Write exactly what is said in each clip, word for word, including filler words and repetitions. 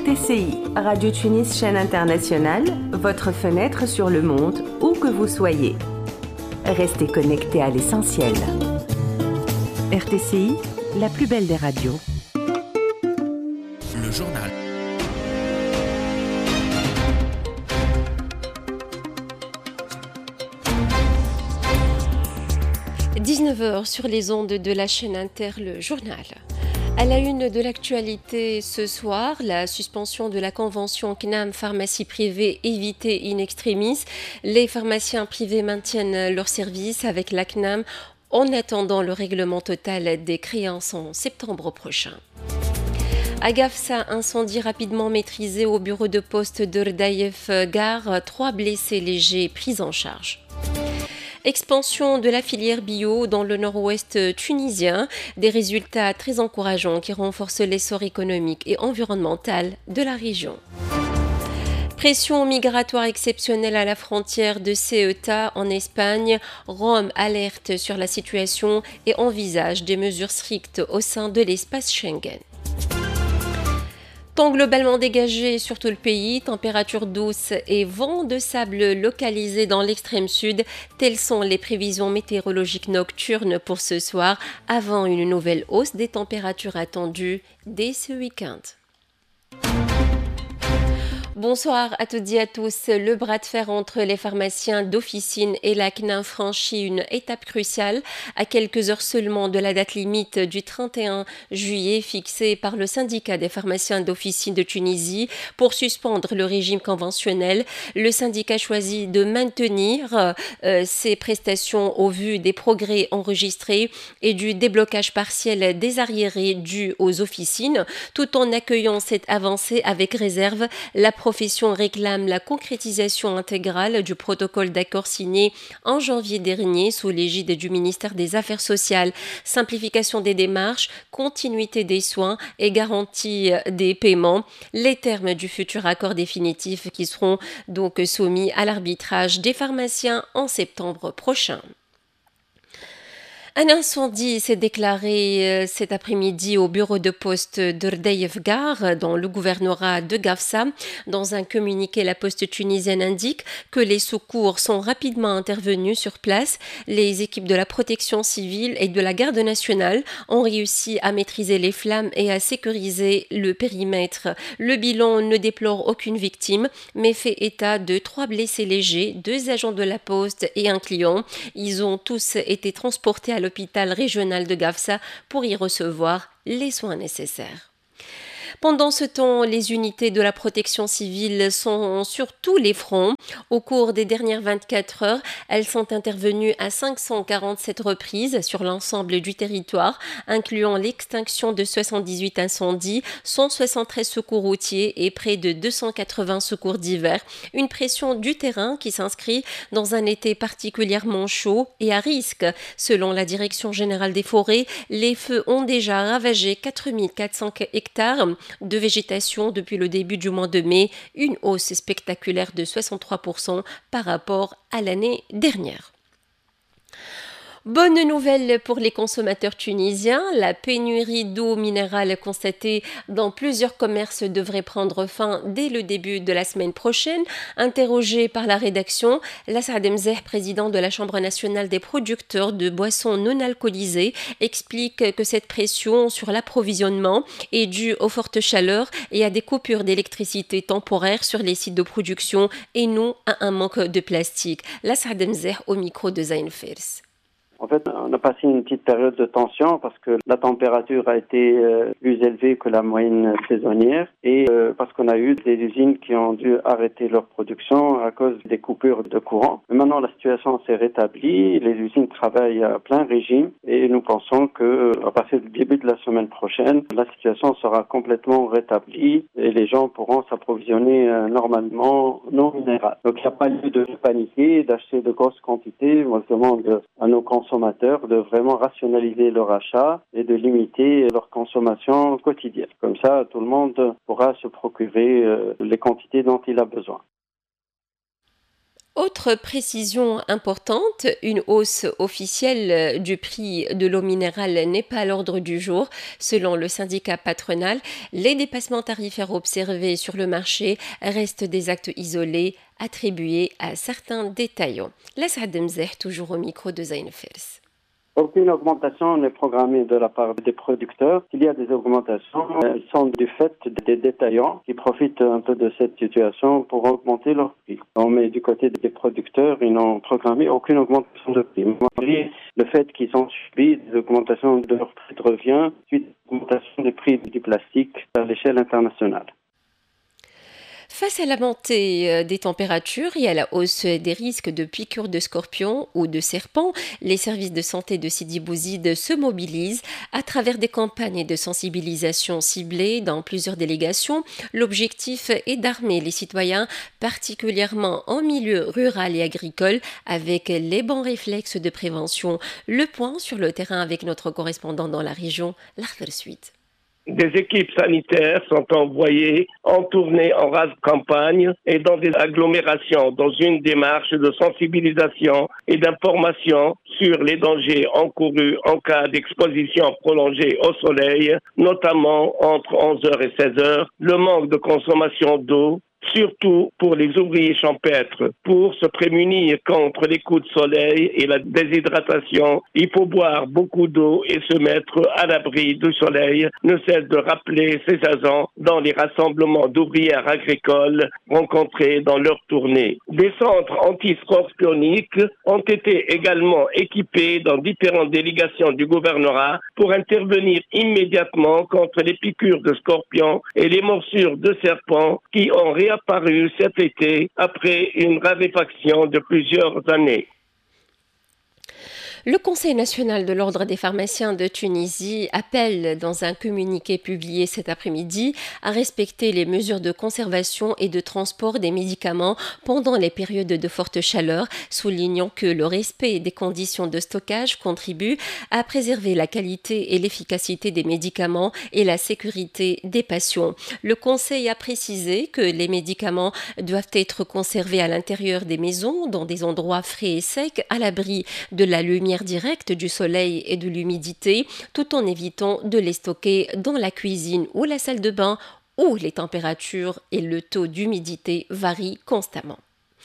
R T C I, Radio Tunis chaîne internationale, votre fenêtre sur le monde, où que vous soyez. Restez connectés à l'essentiel. R T C I, la plus belle des radios. Le journal. dix-neuf heures sur les ondes de la chaîne Inter, le journal. À la une de l'actualité ce soir, la suspension de la convention C N A M pharmacie privée évitée in extremis. Les pharmaciens privés maintiennent leurs services avec la C N A M en attendant le règlement total des créances en septembre prochain. À Gafsa, incendie rapidement maîtrisé au bureau de poste de Rdaïef Gare, trois blessés légers pris en charge. Expansion de la filière bio dans le nord-ouest tunisien, des résultats très encourageants qui renforcent l'essor économique et environnemental de la région. Pression migratoire exceptionnelle à la frontière de Ceuta en Espagne. Rome alerte sur la situation et envisage des mesures strictes au sein de l'espace Schengen. Temps globalement dégagé sur tout le pays, température douce et vent de sable localisé dans l'extrême sud. Telles sont les prévisions météorologiques nocturnes pour ce soir, avant une nouvelle hausse des températures attendues dès ce week-end. Bonsoir à toutes et à tous. Le bras de fer entre les pharmaciens d'officine et la C N A M franchit une étape cruciale à quelques heures seulement de la date limite du trente et un juillet fixée par le syndicat des pharmaciens d'officine de Tunisie pour suspendre le régime conventionnel. Le syndicat choisit de maintenir euh, ses prestations au vu des progrès enregistrés et du déblocage partiel des arriérés dus aux officines, tout en accueillant cette avancée avec réserve. La profession réclame la concrétisation intégrale du protocole d'accord signé en janvier dernier sous l'égide du ministère des Affaires sociales. Simplification des démarches, continuité des soins et garantie des paiements. Les termes du futur accord définitif qui seront donc soumis à l'arbitrage des pharmaciens en septembre prochain. Un incendie s'est déclaré cet après-midi au bureau de poste de Rdaïef Gare dans le gouvernorat de Gafsa. Dans un communiqué, la poste tunisienne indique que les secours sont rapidement intervenus sur place. Les équipes de la protection civile et de la garde nationale ont réussi à maîtriser les flammes et à sécuriser le périmètre. Le bilan ne déplore aucune victime, mais fait état de trois blessés légers, deux agents de la poste et un client. Ils ont tous été transportés à l'hôpital régional de Gafsa pour y recevoir les soins nécessaires. Pendant ce temps, les unités de la protection civile sont sur tous les fronts. Au cours des dernières vingt-quatre heures, elles sont intervenues à cinq cent quarante-sept reprises sur l'ensemble du territoire, incluant l'extinction de soixante-dix-huit incendies, cent soixante-treize secours routiers et près de deux cent quatre-vingts secours divers. Une pression du terrain qui s'inscrit dans un été particulièrement chaud et à risque. Selon la Direction générale des forêts, les feux ont déjà ravagé quatre mille quatre cents hectares de végétation depuis le début du mois de mai, une hausse spectaculaire de soixante-trois pour cent par rapport à l'année dernière. Bonne nouvelle pour les consommateurs tunisiens, la pénurie d'eau minérale constatée dans plusieurs commerces devrait prendre fin dès le début de la semaine prochaine. Interrogé par la rédaction, Lassad Mzeh, président de la Chambre nationale des producteurs de boissons non alcoolisées, explique que cette pression sur l'approvisionnement est due aux fortes chaleurs et à des coupures d'électricité temporaires sur les sites de production et non à un manque de plastique. Lassad Mzeh au micro de Zain Firs. En fait, on a passé une petite période de tension parce que la température a été euh, plus élevée que la moyenne saisonnière et euh, parce qu'on a eu des usines qui ont dû arrêter leur production à cause des coupures de courant. Mais maintenant, la situation s'est rétablie, les usines travaillent à plein régime et nous pensons que à partir du début de la semaine prochaine, la situation sera complètement rétablie et les gens pourront s'approvisionner euh, normalement en eau minérale. Donc, il n'y a pas lieu de paniquer, d'acheter de grosses quantités. Moi, je demande à nos consommateurs de vraiment rationaliser leur achat et de limiter leur consommation quotidienne. Comme ça, tout le monde pourra se procurer les quantités dont il a besoin. Autre précision importante, une hausse officielle du prix de l'eau minérale n'est pas à l'ordre du jour. Selon le syndicat patronal, les dépassements tarifaires observés sur le marché restent des actes isolés attribués à certains détaillants. La Saad Mzeh, toujours au micro de Zain Fers. Aucune augmentation n'est programmée de la part des producteurs. S'il y a des augmentations, elles sont du fait des détaillants qui profitent un peu de cette situation pour augmenter leurs prix. Mais du côté des producteurs, ils n'ont programmé aucune augmentation de prix. Le fait qu'ils ont subi des augmentations de leur prix de revient suite à l'augmentation des prix du plastique à l'échelle internationale. Face à la montée des températures et à la hausse des risques de piqûres de scorpions ou de serpents, les services de santé de Sidi Bouzid se mobilisent à travers des campagnes de sensibilisation ciblées dans plusieurs délégations. L'objectif est d'armer les citoyens, particulièrement en milieu rural et agricole, avec les bons réflexes de prévention. Le point sur le terrain avec notre correspondant dans la région, l'Arthur Suite. Des équipes sanitaires sont envoyées en tournée en rase campagne et dans des agglomérations dans une démarche de sensibilisation et d'information sur les dangers encourus en cas d'exposition prolongée au soleil, notamment entre onze heures et seize heures, le manque de consommation d'eau, surtout pour les ouvriers champêtres. Pour se prémunir contre les coups de soleil et la déshydratation, il faut boire beaucoup d'eau et se mettre à l'abri du soleil, ne cesse de rappeler ses agents dans les rassemblements d'ouvrières agricoles rencontrés dans leur tournée. Des centres anti-scorpioniques ont été également équipés dans différentes délégations du gouvernorat pour intervenir immédiatement contre les piqûres de scorpions et les morsures de serpents qui ont réapparu apparu cet été après une raréfaction de plusieurs années. Le Conseil national de l'Ordre des pharmaciens de Tunisie appelle, dans un communiqué publié cet après-midi, à respecter les mesures de conservation et de transport des médicaments pendant les périodes de forte chaleur, soulignant que le respect des conditions de stockage contribue à préserver la qualité et l'efficacité des médicaments et la sécurité des patients. Le Conseil a précisé que les médicaments doivent être conservés à l'intérieur des maisons, dans des endroits frais et secs, à l'abri de la lumière directe du soleil et de l'humidité, tout en évitant de les stocker dans la cuisine ou la salle de bain où les températures et le taux d'humidité varient constamment.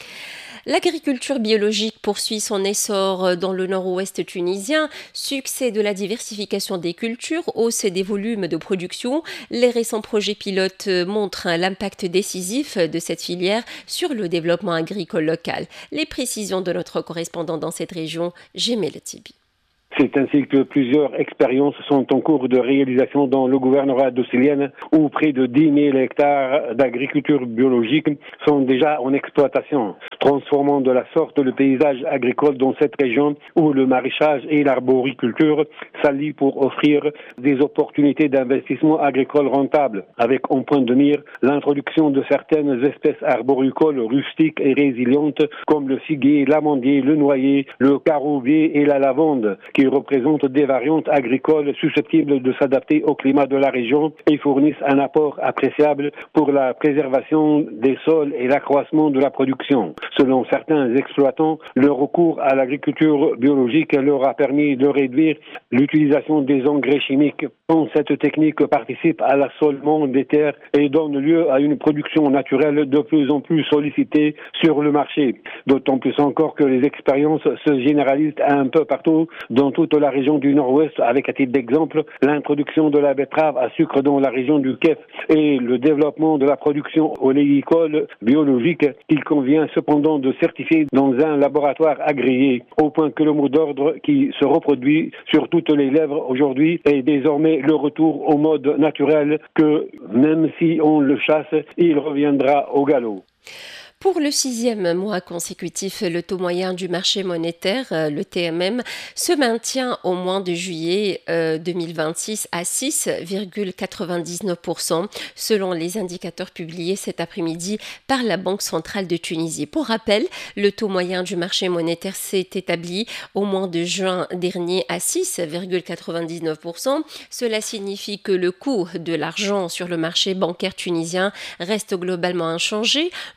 L'agriculture biologique poursuit son essor dans le nord-ouest tunisien, succès de la diversification des cultures, hausse des volumes de production. Les récents projets pilotes montrent l'impact décisif de cette filière sur le développement agricole local. Les précisions de notre correspondant dans cette région, Jemel Tibi. C'est ainsi que plusieurs expériences sont en cours de réalisation dans le gouvernorat de Silienne, où près de dix mille hectares d'agriculture biologique sont déjà en exploitation, transformant de la sorte le paysage agricole dans cette région où le maraîchage et l'arboriculture s'allient pour offrir des opportunités d'investissement agricole rentables, avec en point de mire l'introduction de certaines espèces arboricoles rustiques et résilientes comme le figuier, l'amandier, le noyer, le caroubier et la lavande, qui représentent des variantes agricoles susceptibles de s'adapter au climat de la région et fournissent un apport appréciable pour la préservation des sols et l'accroissement de la production. Selon certains exploitants, le recours à l'agriculture biologique leur a permis de réduire l'utilisation des engrais chimiques. Cette technique participe à l'assolement des terres et donne lieu à une production naturelle de plus en plus sollicitée sur le marché. D'autant plus encore que les expériences se généralisent un peu partout dans toute la région du Nord-Ouest, avec à titre d'exemple l'introduction de la betterave à sucre dans la région du Kef et le développement de la production oléicole biologique qu'il convient cependant de certifier dans un laboratoire agréé, au point que le mot d'ordre qui se reproduit sur toutes les lèvres aujourd'hui est désormais le retour au mode naturel que, même si on le chasse, il reviendra au galop. Pour le sixième mois consécutif, le taux moyen du marché monétaire, le T M M, se maintient au mois de juillet deux mille vingt-six à six virgule quatre-vingt-dix-neuf pour cent, selon les indicateurs publiés cet après-midi par la Banque centrale de Tunisie. Pour rappel, le taux moyen du marché monétaire s'est établi au mois de juin dernier à six virgule quatre-vingt-dix-neuf pour cent. Cela signifie que le coût de l'argent sur le marché bancaire tunisien reste globalement inchangé, notant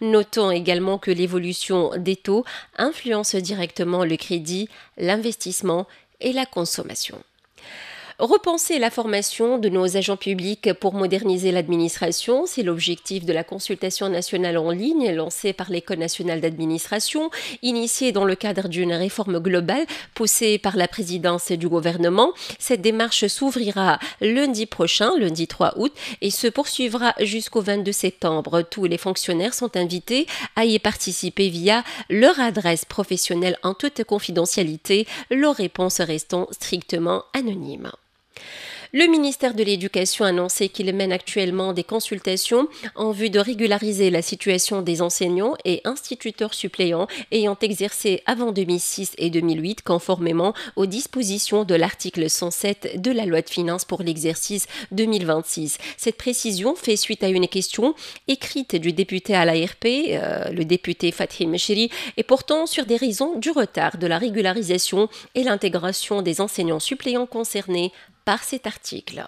précisant également que l'évolution des taux influence directement le crédit, l'investissement et la consommation. Repenser la formation de nos agents publics pour moderniser l'administration, c'est l'objectif de la consultation nationale en ligne lancée par l'École nationale d'administration, initiée dans le cadre d'une réforme globale poussée par la présidence du gouvernement. Cette démarche s'ouvrira lundi prochain, lundi trois août, et se poursuivra jusqu'au vingt-deux septembre. Tous les fonctionnaires sont invités à y participer via leur adresse professionnelle en toute confidentialité, leurs réponses restant strictement anonymes. Le ministère de l'Éducation a annoncé qu'il mène actuellement des consultations en vue de régulariser la situation des enseignants et instituteurs suppléants ayant exercé avant deux mille six et deux mille huit conformément aux dispositions de l'article cent sept de la loi de finances pour l'exercice deux mille vingt-six. Cette précision fait suite à une question écrite du député à l'A R P, euh, le député Fathi Mechri, et portant sur des raisons du retard de la régularisation et l'intégration des enseignants suppléants concernés par cet article.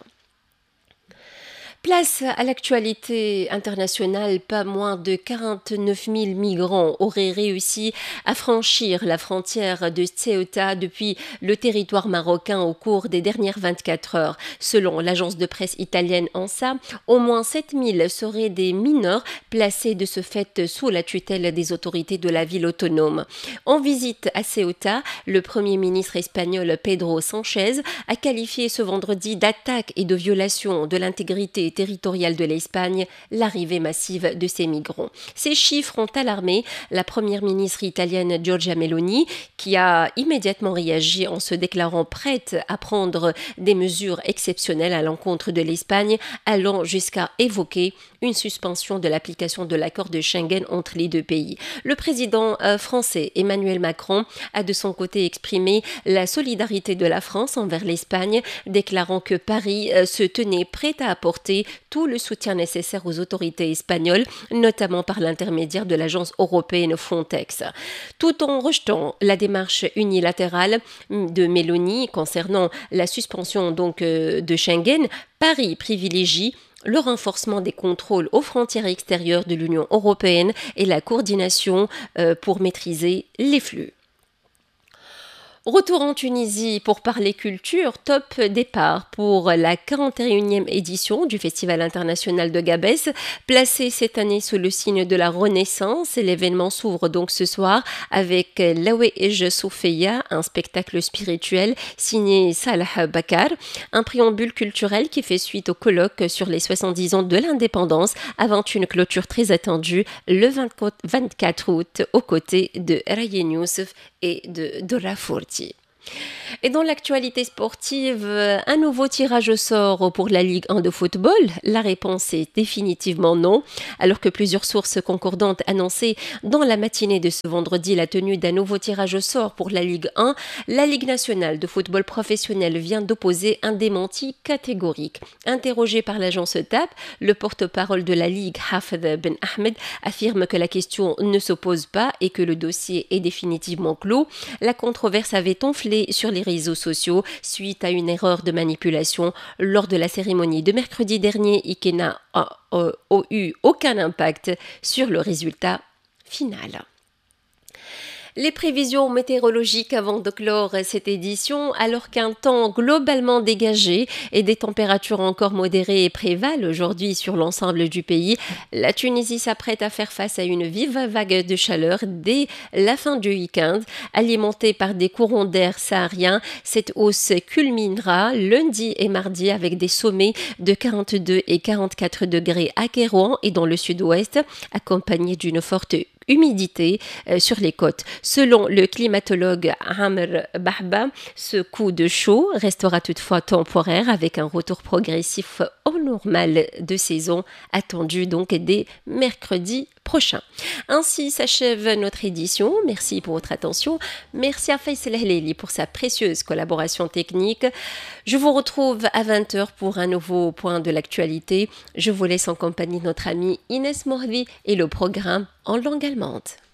Place à l'actualité internationale, pas moins de quarante-neuf mille migrants auraient réussi à franchir la frontière de Ceuta depuis le territoire marocain au cours des dernières vingt-quatre heures. Selon l'agence de presse italienne ANSA, au moins sept mille seraient des mineurs placés de ce fait sous la tutelle des autorités de la ville autonome. En visite à Ceuta, le premier ministre espagnol Pedro Sánchez a qualifié ce vendredi d'attaque et de violation de l'intégrité territoriale de l'Espagne l'arrivée massive de ces migrants. Ces chiffres ont alarmé la première ministre italienne Giorgia Meloni, qui a immédiatement réagi en se déclarant prête à prendre des mesures exceptionnelles à l'encontre de l'Espagne, allant jusqu'à évoquer une suspension de l'application de l'accord de Schengen entre les deux pays. Le président euh, français Emmanuel Macron a de son côté exprimé la solidarité de la France envers l'Espagne, déclarant que Paris euh, se tenait prêt à apporter tout le soutien nécessaire aux autorités espagnoles, notamment par l'intermédiaire de l'agence européenne Frontex. Tout en rejetant la démarche unilatérale de Meloni concernant la suspension donc euh, de Schengen, Paris privilégie le renforcement des contrôles aux frontières extérieures de l'Union européenne et la coordination euh, pour maîtriser les flux. Retour en Tunisie pour parler culture, top départ pour la quarante et unième édition du Festival international de Gabès, placé cette année sous le signe de la Renaissance. L'événement s'ouvre donc ce soir avec Laweej Soufeya, un spectacle spirituel signé Salah Bakar, un préambule culturel qui fait suite au colloque sur les soixante-dix ans de l'indépendance avant une clôture très attendue le vingt-quatre août aux côtés de Rayen Youssef et de Dora Fourti. Et dans l'actualité sportive, un nouveau tirage au sort pour la Ligue un de football? La réponse est définitivement non, alors que plusieurs sources concordantes annonçaient dans la matinée de ce vendredi la tenue d'un nouveau tirage au sort pour la Ligue un. La Ligue nationale de football professionnel vient d'opposer un démenti catégorique. Interrogé par l'agence T A P, le porte-parole de la Ligue, Hafez Ben Ahmed, affirme que la question ne s'oppose pas et que le dossier est définitivement clos. La controverse avait enflé sur les réseaux sociaux suite à une erreur de manipulation lors de la cérémonie de mercredi dernier et qui n'a euh, euh, eu aucun impact sur le résultat final. Les prévisions météorologiques avant de clore cette édition, alors qu'un temps globalement dégagé et des températures encore modérées prévalent aujourd'hui sur l'ensemble du pays, la Tunisie s'apprête à faire face à une vive vague de chaleur dès la fin du week-end. Alimentée par des courants d'air sahariens, cette hausse culminera lundi et mardi avec des sommets de quarante-deux et quarante-quatre degrés à Kairouan et dans le sud-ouest, accompagnés d'une forte humidité euh, sur les côtes. Selon le climatologue Amr Bahba, ce coup de chaud restera toutefois temporaire avec un retour progressif au normal de saison attendu donc dès mercredi prochain. Ainsi s'achève notre édition. Merci pour votre attention. Merci à Faisal Heleli pour sa précieuse collaboration technique. Je vous retrouve à vingt heures pour un nouveau point de l'actualité. Je vous laisse en compagnie de notre amie Inès Morvi et le programme en langue allemande.